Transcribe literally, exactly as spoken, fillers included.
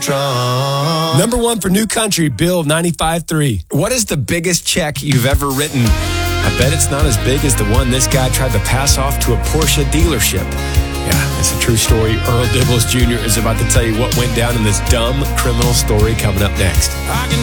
drunk. Number one for New Country, Bill, ninety-five three. What is the biggest check you've ever written? I bet it's not as big as the one this guy tried to pass off to a Porsche dealership. Yeah, it's a true story. Earl Dibbles Junior is about to tell you what went down in this dumb criminal story coming up next. I can